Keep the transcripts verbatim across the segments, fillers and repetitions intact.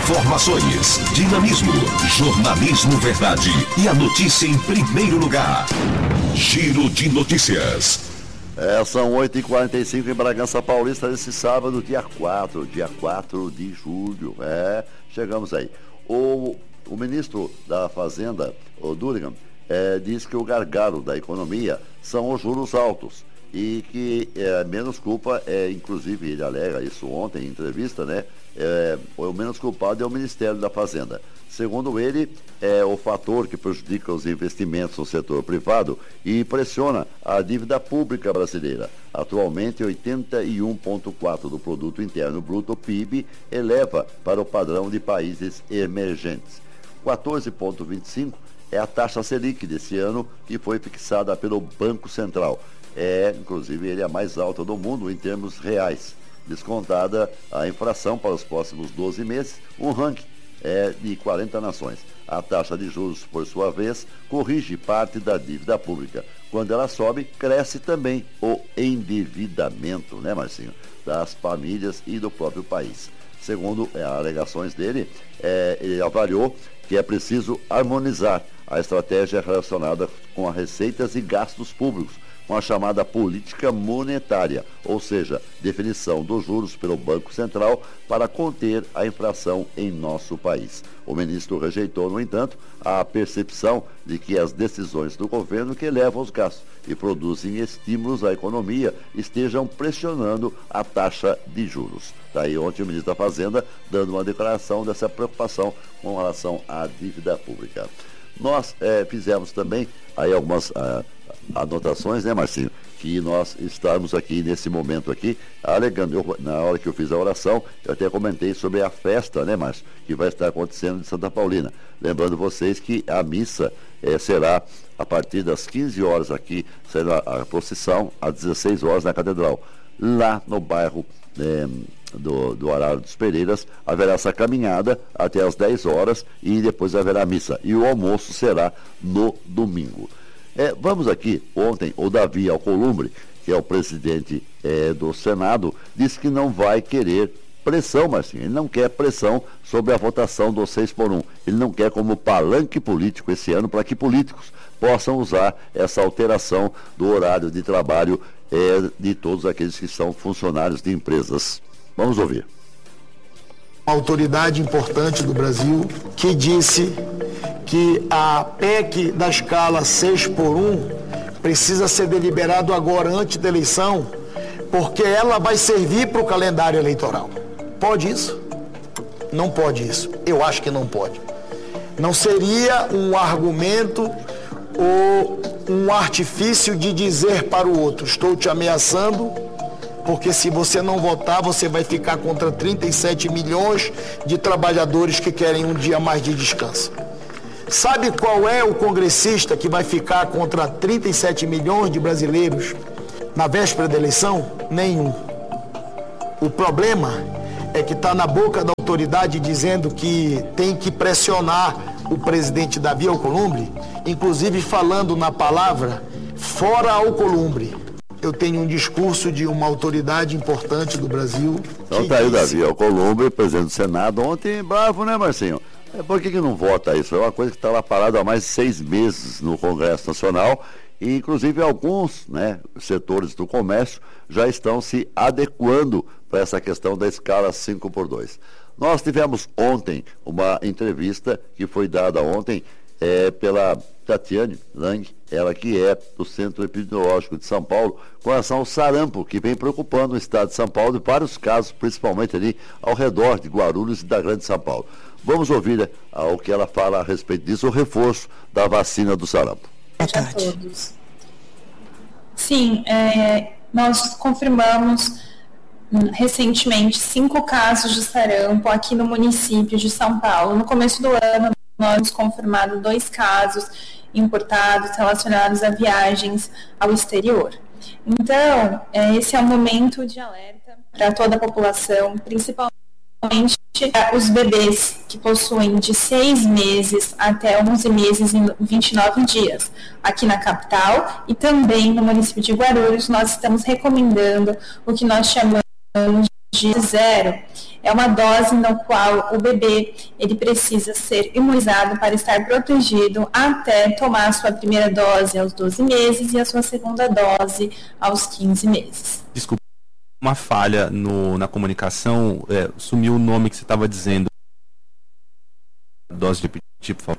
Informações, dinamismo, jornalismo verdade e a notícia em primeiro lugar. Giro de Notícias. É, são oito e quarenta e cinco em Bragança Paulista, nesse sábado, dia quatro, dia quatro de julho. É, chegamos aí. O, o ministro da Fazenda, o Durigan, é, diz que o gargalo da economia são os juros altos e que é, menos culpa, é, inclusive ele alega isso ontem em entrevista, né? É, o menos culpado é o Ministério da Fazenda. Segundo ele, é o fator que prejudica os investimentos no setor privado e pressiona a dívida pública brasileira. Atualmente, oitenta e um vírgula quatro por cento do produto interno bruto, P I B, eleva para o padrão de países emergentes. quatorze vírgula vinte e cinco por cento é a taxa Selic desse ano, que foi fixada pelo Banco Central. É, inclusive, ele é a mais alta do mundo em termos reais. Descontada a inflação para os próximos doze meses, um ranking é de quarenta nações. A taxa de juros, por sua vez, corrige parte da dívida pública. Quando ela sobe, cresce também o endividamento, né, Marcinho, das famílias e do próprio país. Segundo as alegações dele, é, ele avaliou que é preciso harmonizar a estratégia relacionada com as receitas e gastos públicos, com a chamada política monetária, ou seja, definição dos juros pelo Banco Central para conter a inflação em nosso país. O ministro rejeitou, no entanto, a percepção de que as decisões do governo que elevam os gastos e produzem estímulos à economia estejam pressionando a taxa de juros. Daí ontem o ministro da Fazenda dando uma declaração dessa preocupação com relação à dívida pública. Nós eh, fizemos também aí algumas ah, anotações, né, Marcinho, que nós estamos aqui nesse momento aqui, alegando, eu, na hora que eu fiz a oração, eu até comentei sobre a festa, né, Márcio, que vai estar acontecendo em Santa Paulina. Lembrando vocês que a missa eh, será a partir das quinze horas aqui, será a procissão às dezesseis horas na Catedral. Lá no bairro eh, do, do Horário dos Pereiras, haverá essa caminhada até às dez horas e depois haverá a missa. E o almoço será no domingo. É, vamos aqui, ontem, o Davi Alcolumbre, que é o presidente é, do Senado, disse que não vai querer pressão, Marcinho. Ele não quer pressão sobre a votação do seis por um. Ele não quer como palanque político esse ano para que políticos possam usar essa alteração do horário de trabalho é, de todos aqueles que são funcionários de empresas. Vamos ouvir. Uma autoridade importante do Brasil que disse que a P E C da escala seis por um precisa ser deliberado agora antes da eleição, porque ela vai servir para o calendário eleitoral. Pode isso? Não pode isso. Eu acho que não pode. Não seria um argumento ou um artifício de dizer para o outro, estou te ameaçando, porque se você não votar, você vai ficar contra trinta e sete milhões de trabalhadores que querem um dia mais de descanso. Sabe qual é o congressista que vai ficar contra trinta e sete milhões de brasileiros na véspera da eleição? Nenhum. O problema é que está na boca da autoridade dizendo que tem que pressionar o presidente Davi Alcolumbre, inclusive falando na palavra fora Alcolumbre. Eu tenho um discurso de uma autoridade importante do Brasil. Então tá aí o Davi Alcolumbre, presidente do Senado, ontem bravo, né, Marcinho? É, por que que não vota isso? É uma coisa que está lá parada há mais de seis meses no Congresso Nacional e, inclusive, alguns né, setores do comércio já estão se adequando para essa questão da escala cinco por dois. Nós tivemos ontem uma entrevista que foi dada ontem é, pela Tatiane Lang, ela que é do Centro Epidemiológico de São Paulo, com relação ao sarampo, que vem preocupando o estado de São Paulo e vários casos, principalmente ali ao redor de Guarulhos e da Grande São Paulo. Vamos ouvir né, o que ela fala a respeito disso, o reforço da vacina do sarampo. Boa tarde a todos. Sim, é, nós confirmamos recentemente cinco casos de sarampo aqui no município de São Paulo. No começo do ano, nós temos confirmado dois casos importados relacionados a viagens ao exterior. Então, é, esse é um momento de alerta para toda a população, principalmente os bebês que possuem de seis meses até onze meses e vinte e nove dias. Aqui na capital e também no município de Guarulhos, nós estamos recomendando o que nós chamamos de zero é uma dose no qual o bebê ele precisa ser imunizado para estar protegido até tomar a sua primeira dose aos doze meses e a sua segunda dose aos quinze meses. Desculpa, uma falha no, na comunicação, é, sumiu o nome que você estava dizendo. Dose de tipo, por favor.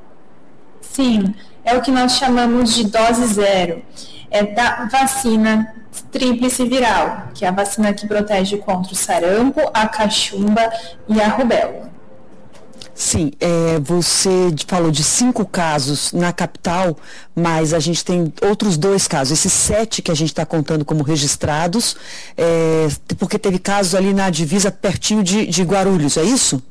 Sim, é o que nós chamamos de dose zero. É da vacina tríplice viral, que é a vacina que protege contra o sarampo, a cachumba e a rubéola. Sim, é, você falou de cinco casos na capital, mas a gente tem outros dois casos, esses sete que a gente está contando como registrados, é, porque teve casos ali na divisa pertinho de, de Guarulhos, é isso?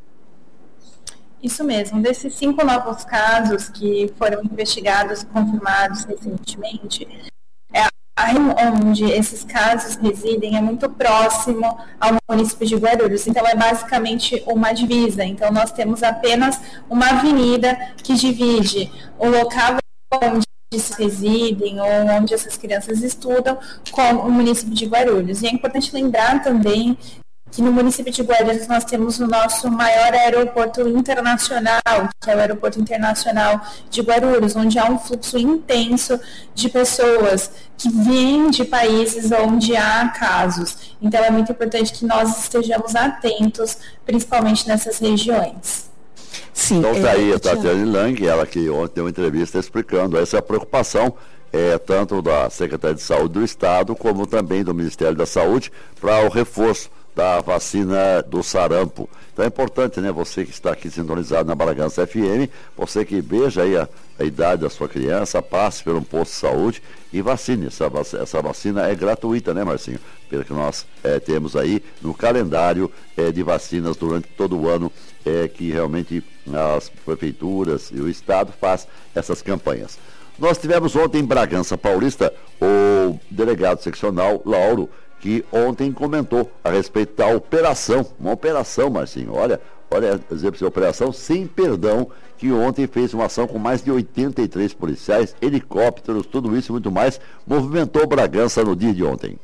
Isso mesmo, desses cinco novos casos que foram investigados e confirmados recentemente, é a região onde esses casos residem é muito próximo ao município de Guarulhos, então é basicamente uma divisa. Então nós temos apenas uma avenida que divide o local onde residem ou onde essas crianças estudam com o município de Guarulhos. E é importante lembrar também que no município de Guarulhos nós temos o nosso maior aeroporto internacional, que é o Aeroporto Internacional de Guarulhos, onde há um fluxo intenso de pessoas que vêm de países onde há casos. Então é muito importante que nós estejamos atentos, principalmente nessas regiões. Sim, então está é, aí a Tatiane Lang, ela que ontem deu uma entrevista explicando essa preocupação, é, tanto da Secretaria de Saúde do Estado, como também do Ministério da Saúde, para o reforço da vacina do sarampo. Então é importante, né, você que está aqui sintonizado na Bragança F M, você que veja aí a, a idade da sua criança, passe por um posto de saúde e vacine. Essa, essa vacina é gratuita, né, Marcinho? Pelo que nós é, temos aí no calendário é, de vacinas durante todo o ano, é, que realmente as prefeituras e o Estado faz essas campanhas. Nós tivemos ontem em Bragança Paulista o delegado seccional Lauro, que ontem comentou a respeito da operação, uma operação, Marcinho, olha, olha, dizer para você, operação sem perdão, que ontem fez uma ação com mais de oitenta e três policiais, helicópteros, tudo isso e muito mais, movimentou Bragança no dia de ontem.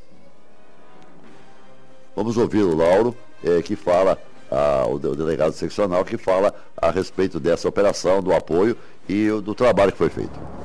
Vamos ouvir o Lauro, eh, que fala, ah, o delegado seccional, que fala a respeito dessa operação, do apoio e do trabalho que foi feito.